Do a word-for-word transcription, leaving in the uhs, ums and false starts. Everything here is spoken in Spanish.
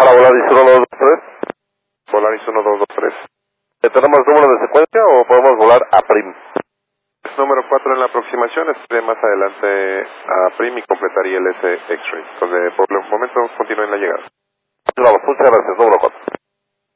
Para Volaris uno dos dos tres. Volaris uno dos dos tres. ¿Tenemos número de secuencia o podemos volar a Prim? Es número cuatro en la aproximación, estaré más adelante a Prim y completaría el S X-Ray. Entonces, por el momento, continúen la llegada. Vamos, muchas gracias, número cuatro.